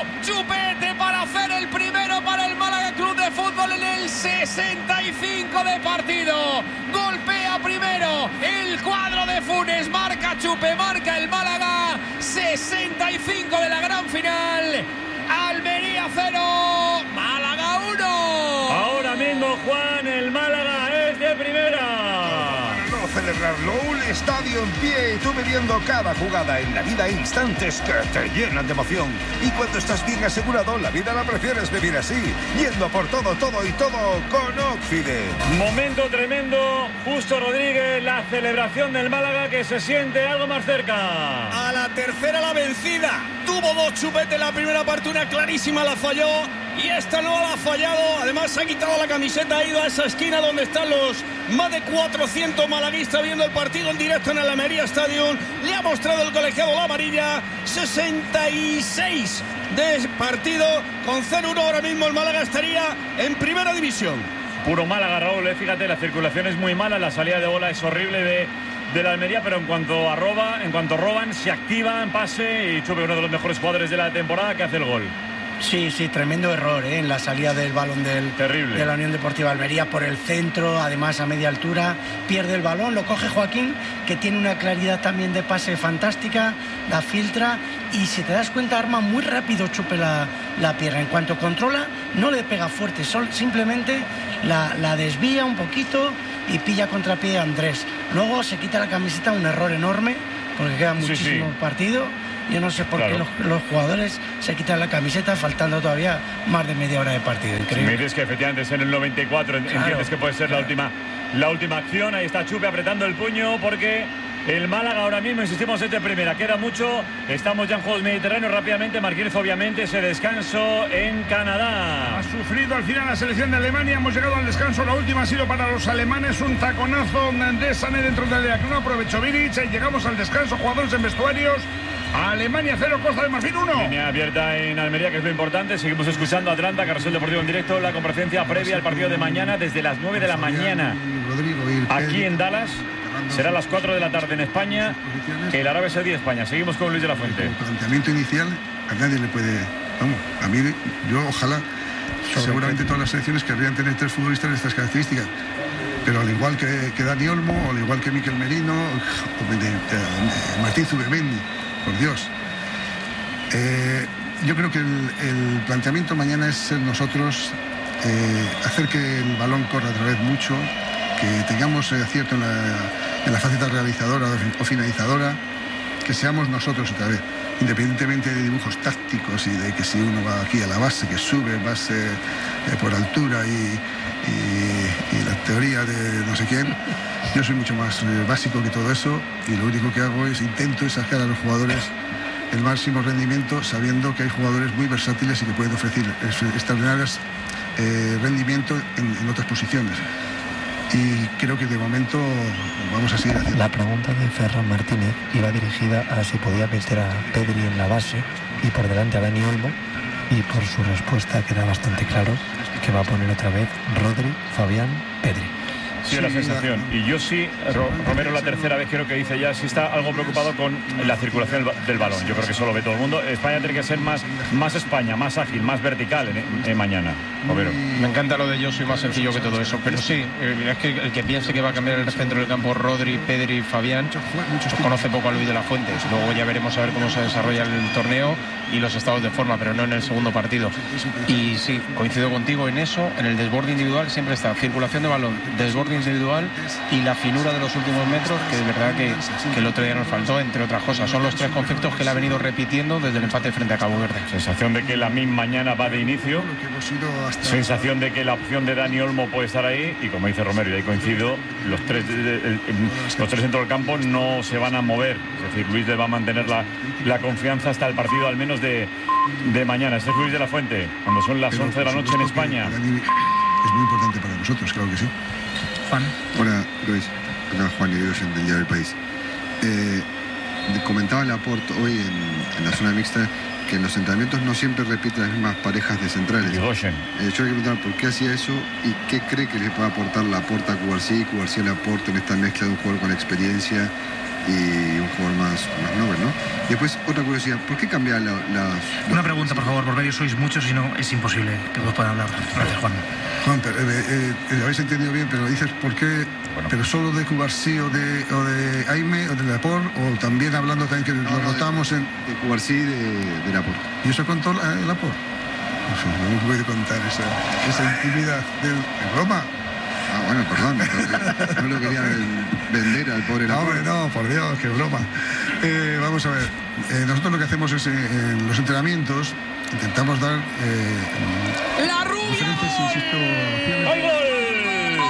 Chupete para hacer el primero para el Málaga Club de Fútbol en el 65 de partido. Golpea primero el cuadro de Funes, marca Chupe, marca el Málaga. 65 de la gran final. Almería 0, Málaga 1. Ahora mismo, Juan, el Málaga es de primera. No celebrarlo, un estadio en pie y tú viviendo cada jugada en la vida, instantes que te llenan de emoción. Y cuando estás bien asegurado, la vida la prefieres vivir así, yendo por todo y todo con Oxide. Momento tremendo, Justo Rodríguez, la celebración del Málaga que se siente algo más cerca. A la tercera la vencida. Tuvo dos Chupete en la primera parte, una clarísima la falló y esta no la ha fallado. Además se ha quitado la camiseta, ha ido a esa esquina donde están los más de 400 malaguistas viendo el partido en directo en el Almería Stadium. Le ha mostrado el colegiado la amarilla. 66 de partido, con 0-1 ahora mismo el Málaga estaría en primera división. Puro Málaga, Raúl, fíjate, la circulación es muy mala, la salida de bola es horrible de la Almería, pero en cuanto roban, se activan, pase y Chupe, uno de los mejores jugadores de la temporada, que hace el gol. Sí, tremendo error en la salida del balón de la Unión Deportiva Almería por el centro, además a media altura, pierde el balón, lo coge Joaquín, que tiene una claridad también de pase fantástica, la filtra y si te das cuenta arma muy rápido Chupe la pierna. En cuanto controla, no le pega fuerte, simplemente la desvía un poquito y pilla contrapié a Andrés. Luego se quita la camiseta, un error enorme, porque queda muchísimo partido. Yo no sé por qué los jugadores se quitan la camiseta faltando todavía más de media hora de partido. Increíble. Si me dices que efectivamente es en el 94, entiendes que puede ser la última acción. Ahí está Chupe apretando el puño porque el Málaga ahora mismo, insistimos, es de primera. Queda mucho, estamos ya en Juegos Mediterráneos. Rápidamente, Marquínez, obviamente, ese descanso en Canadá. Ha sufrido al final la selección de Alemania. Hemos llegado al descanso. La última ha sido para los alemanes. Un taconazo de Sané dentro del área que no aprovechó Vidic. Llegamos al descanso. Jugadores en vestuarios. Alemania 0, Costa de Marfil 1. Línea abierta en Almería, que es lo importante. Seguimos escuchando a Atlanta, Carrusel Deportivo en directo. La comparecencia previa al partido de mañana desde las 9 de la mañana. Aquí en Dallas. Será a las 4 de la tarde en España. El Arabia Saudí, España. Seguimos con Luis de la Fuente. El planteamiento inicial a nadie le puede... Vamos, a mí, yo ojalá, seguramente todas las selecciones querrían tener 3 futbolistas de estas características. Pero al igual que Dani Olmo, al igual que Mikel Merino, o Martín Zubimendi. Por Dios. Yo creo que el planteamiento mañana es ser nosotros, hacer que el balón corra otra vez mucho, que tengamos acierto en la faceta realizadora o finalizadora, que seamos nosotros otra vez, independientemente de dibujos tácticos y de que si uno va aquí a la base, que sube base por altura y la teoría de no sé quién. Yo soy mucho más básico que todo eso y lo único que hago es intento sacar a los jugadores el máximo rendimiento, sabiendo que hay jugadores muy versátiles y que pueden ofrecer extraordinarios rendimiento en otras posiciones. Y creo que de momento vamos a seguir haciendo. La pregunta de Ferran Martínez iba dirigida a si podía meter a Pedri en la base y por delante a Dani Olmo, y por su respuesta queda bastante claro que va a poner otra vez Rodri, Fabián, Pedri. Sí, la sensación. Y yo sí, Romero, la tercera vez creo que dice ya, sí está algo preocupado con la circulación del balón. Yo creo que eso lo ve todo el mundo. España tiene que ser más España, más ágil, más vertical en mañana. Romero. Me encanta lo de yo soy más sencillo que todo eso. Pero sí, es que el que piense que va a cambiar el centro del campo, Rodri, Pedri, Fabián, conoce poco a Luis de la Fuente. Luego ya veremos a ver cómo se desarrolla el torneo y los estados de forma, pero no en el segundo partido. Y sí, coincido contigo en eso. En el desborde individual siempre está circulación de balón, desborde individual y la finura de los últimos metros, que de verdad que el otro día nos faltó, entre otras cosas. Son los 3 conceptos que él ha venido repitiendo desde el empate frente a Cabo Verde. Sensación de que la MIM mañana va de inicio, sensación de que la opción de Dani Olmo puede estar ahí, y como dice Romero, y ahí coincido, los tres dentro del campo no se van a mover. Es decir, Luis va a mantener la confianza hasta el partido al menos de mañana. Este es Luis de la Fuente, cuando son las 11 de la noche en España. Es muy importante para nosotros, claro que sí. Juan. Hola, Luis. Acá Juan Negros del Diario del País. Comentaba Laporte hoy en la zona mixta que en los entrenamientos no siempre repite las mismas parejas de centrales. Yo le quiero preguntar por qué hacía eso y qué cree que le puede aportar Laporte a Cubarsí, Cubarsí a Laporte en esta mezcla de un jugador con experiencia y un jugador más noble, ¿no? después, otra curiosidad, ¿por qué cambiar las... Una pregunta, por favor, por medio sois muchos y no es imposible que todos puedan hablar. Gracias, Juan. Juan, lo habéis entendido bien, pero dices por qué, pero solo de Cubarsí o de Aime o de Laporte, o también hablando también que lo notamos en... De Cubarsí y de Laporte. ¿Y eso contó Laporte? No me puede contar esa intimidad del broma. Ah, bueno, perdón, no lo quería vender al pobre Laporte. No, por Dios, qué broma. Vamos a ver, nosotros lo que hacemos es en los entrenamientos intentamos dar ¡La Rubia! diferentes, insisto, ¡Hay gol!